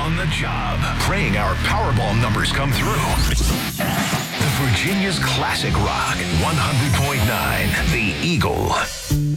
on the job, praying our Powerball numbers come through. The Virginia's Classic Rock 100.9, The Eagle.